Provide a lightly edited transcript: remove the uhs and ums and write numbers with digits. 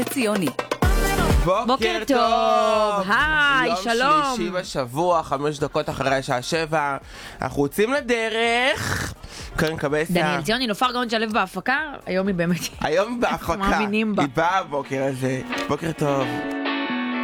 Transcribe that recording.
ציוני. בוקר טוב, היי, שלום. יום שלישי בשבוע, 5 דקות אחרי השעה 7. אנחנו יוצאים לדרך. קרן קבסה. דניאל ציוני, נופר גאון שלב בהפקה. היום היא באמת... היום בהפקה. מאמינים בה. היא באה הבוקר הזה. בוקר טוב.